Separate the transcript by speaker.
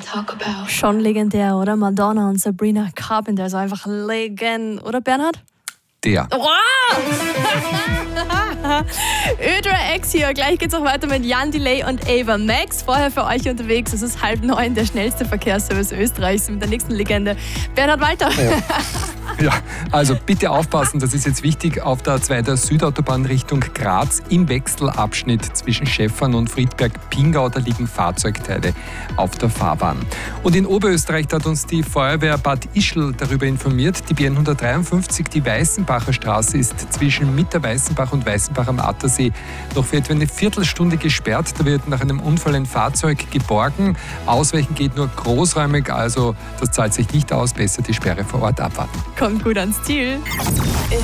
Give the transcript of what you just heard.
Speaker 1: Schon legendär, oder? Madonna und Sabrina Carpenter, also einfach Legend, oder Bernhard?
Speaker 2: Der.
Speaker 1: Wow! Ödra X hier. Gleich geht's auch weiter mit Jan Delay und Ava Max. Vorher für euch unterwegs. Es ist 8:30, der schnellste Verkehrsservice Österreichs mit der nächsten Legende. Bernhard Walter.
Speaker 2: Ja, also bitte aufpassen, das ist jetzt wichtig. Auf der A2 Südautobahn Richtung Graz im Wechselabschnitt zwischen Schäffern und Friedberg-Pingau, da liegen Fahrzeugteile auf der Fahrbahn. Und in Oberösterreich hat uns die Feuerwehr Bad Ischl darüber informiert, die BN 153, die Weißenbacher Straße, ist zwischen Mitter Weißenbach und Weißenbach am Attersee noch für etwa eine Viertelstunde gesperrt. Da wird nach einem Unfall ein Fahrzeug geborgen. Ausweichen geht nur großräumig, also das zahlt sich nicht aus. Besser die Sperre vor Ort abwarten.
Speaker 1: Kommt gut ans Ziel.